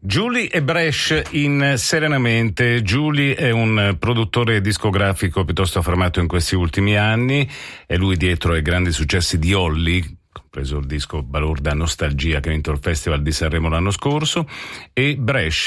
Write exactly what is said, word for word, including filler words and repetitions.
Julie e Bresh in Serenamente. Julie è un produttore discografico piuttosto affermato in questi ultimi anni, è lui dietro ai grandi successi di Olly, compreso il disco Balorda Nostalgia che ha vinto il Festival di Sanremo l'anno scorso, e Bresh